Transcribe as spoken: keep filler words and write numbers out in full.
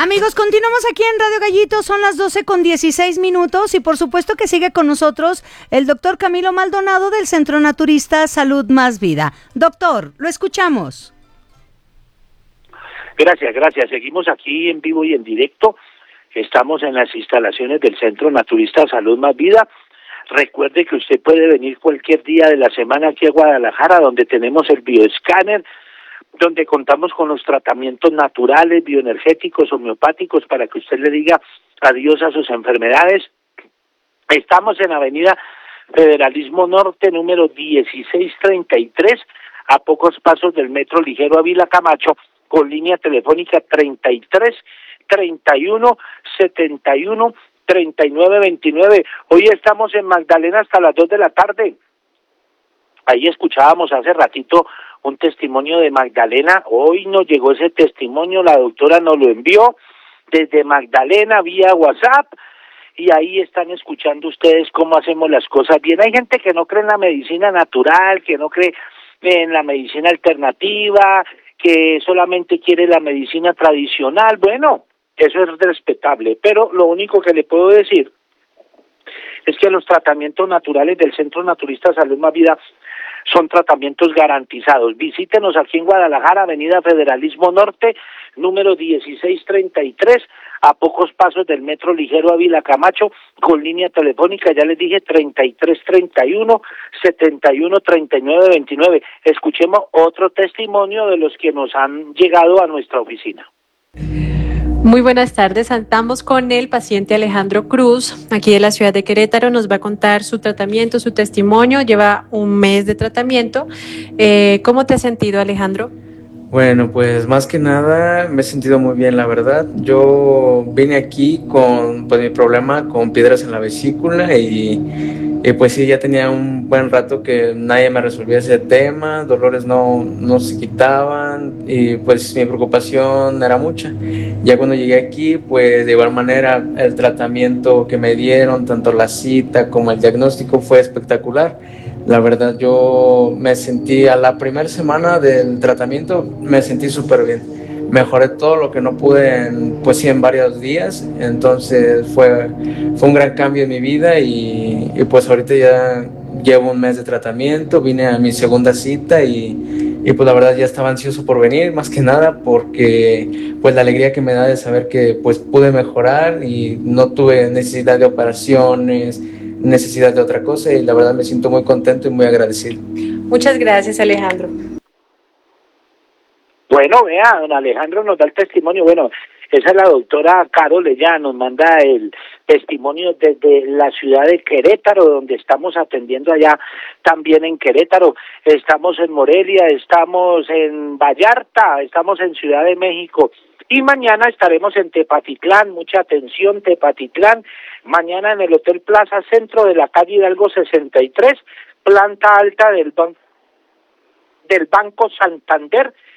Amigos, continuamos aquí en Radio Gallito, son las doce con dieciséis minutos y por supuesto que sigue con nosotros el doctor Camilo Maldonado del Centro Naturista Salud Más Vida. Doctor, lo escuchamos. Gracias, gracias. Seguimos aquí en vivo y en directo. Estamos en las instalaciones del Centro Naturista Salud Más Vida. Recuerde que usted puede venir cualquier día de la semana aquí a Guadalajara, donde tenemos el bioescáner, donde contamos con los tratamientos naturales, bioenergéticos, homeopáticos, para que usted le diga adiós a sus enfermedades. Estamos en Avenida Federalismo Norte, número dieciséis treinta y tres, a pocos pasos del Metro Ligero Ávila Camacho, con línea telefónica treinta y tres, treinta y uno, setenta y uno, treinta y nueve veintinueve. Hoy estamos en Magdalena hasta las dos de la tarde. Ahí escuchábamos hace ratito un testimonio de Magdalena. Hoy nos llegó ese testimonio, la doctora nos lo envió desde Magdalena vía WhatsApp, y ahí están escuchando ustedes cómo hacemos las cosas bien. Hay gente que no cree en la medicina natural, que no cree en la medicina alternativa, que solamente quiere la medicina tradicional. Bueno, eso es respetable, pero lo único que le puedo decir es que los tratamientos naturales del Centro Naturista Salud Más Vida son tratamientos garantizados. Visítenos aquí en Guadalajara, Avenida Federalismo Norte, número dieciséis treinta y tres, a pocos pasos del Metro Ligero Ávila Camacho, con línea telefónica, ya les dije, treinta y tres treinta y uno, setenta y uno, treinta y nueve veintinueve. Escuchemos otro testimonio de los que nos han llegado a nuestra oficina. Muy buenas tardes, estamos con el paciente Alejandro Cruz, aquí de la ciudad de Querétaro. Nos va a contar su tratamiento, su testimonio. Lleva un mes de tratamiento. Eh, ¿Cómo te has sentido, Alejandro? Bueno, pues más que nada me he sentido muy bien, la verdad. Yo vine aquí con pues mi problema con piedras en la vesícula y, y pues sí, ya tenía un buen rato que nadie me resolvía ese tema, dolores no, no se quitaban y pues mi preocupación era mucha. Ya cuando llegué aquí, pues de igual manera el tratamiento que me dieron, tanto la cita como el diagnóstico, fue espectacular. La verdad, yo me sentí a la primera semana del tratamiento, me sentí súper bien. Mejoré todo lo que no pude en, pues sí, en varios días. Entonces fue, fue un gran cambio en mi vida y, y pues ahorita ya llevo un mes de tratamiento, vine a mi segunda cita y, y pues la verdad ya estaba ansioso por venir, más que nada porque pues la alegría que me da de saber que pues pude mejorar y no tuve necesidad de operaciones, necesidad de otra cosa, y la verdad me siento muy contento y muy agradecido. Muchas gracias, Alejandro. Bueno, vea, don Alejandro nos da el testimonio. Bueno, esa es la doctora Carol, ella nos manda el testimonio desde la ciudad de Querétaro, donde estamos atendiendo allá también en Querétaro. Estamos en Morelia, estamos en Vallarta, estamos en Ciudad de México. Y mañana estaremos en Tepatitlán, mucha atención, Tepatitlán, mañana en el Hotel Plaza Centro de la calle Hidalgo sesenta y tres, planta alta del, ban- del Banco Santander,